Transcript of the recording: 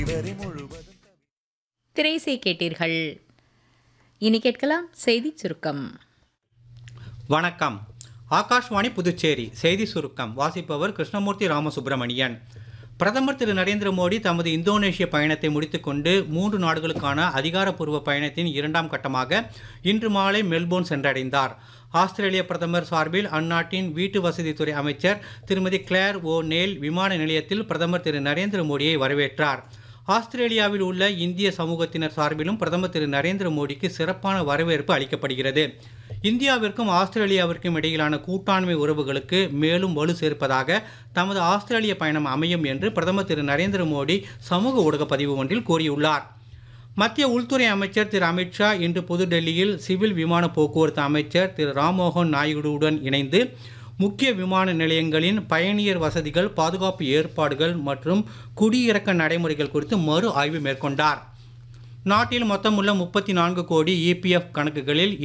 திரைசை கேட்டீர்கள். இனி கேட்கலாம் செய்தி சுருக்கம். வணக்கம். ஆகாஷ்வாணி புதுச்சேரி செய்தி சுருக்கம் வாசிப்பவர் கிருஷ்ணமூர்த்தி ராமசுப்பிரமணியன். பிரதமர் திரு நரேந்திர மோடி தமது இந்தோனேஷிய பயணத்தை முடித்துக்கொண்டு 3 நாடுகளுக்கான அதிகாரப்பூர்வ பயணத்தின் 2ஆம் கட்டமாக இன்று மாலை மெல்போர்ன் சென்றடைந்தார். ஆஸ்திரேலிய பிரதமர் சார்பில் அந்நாட்டின் வீட்டு வசதித்துறை அமைச்சர் திருமதி கிளேர் ஓ நெயில் விமான நிலையத்தில் பிரதமர் திரு நரேந்திர மோடியை வரவேற்றார். ஆஸ்திரேலியாவில் உள்ள இந்திய சமூகத்தினர் சார்பிலும் பிரதமர் திரு நரேந்திர மோடிக்கு சிறப்பான வரவேற்பு அளிக்கப்படுகிறது. இந்தியாவிற்கும் ஆஸ்திரேலியாவிற்கும் இடையிலான கூட்டாண்மை உறவுகளுக்கு மேலும் வலு சேர்ப்பதாக தமது ஆஸ்திரேலிய பயணம் அமையும் என்று பிரதமர் திரு நரேந்திர மோடி சமூக ஊடக பதிவு ஒன்றில் கூறியுள்ளார். மத்திய உள்துறை அமைச்சர் திரு அமித்ஷா இன்று புதுடெல்லியில் சிவில் விமான போக்குவரத்து அமைச்சர் திரு ராம்மோகன் நாயுடுவுடன் இணைந்து முக்கிய விமான நிலையங்களின் பயணியர் வசதிகள், பாதுகாப்பு ஏற்பாடுகள் மற்றும் குடியிறக்க நடைமுறைகள் குறித்து மறு ஆய்வு மேற்கொண்டார். நாட்டில் மொத்தமுள்ள 34 கோடி EPF கணக்குகளில்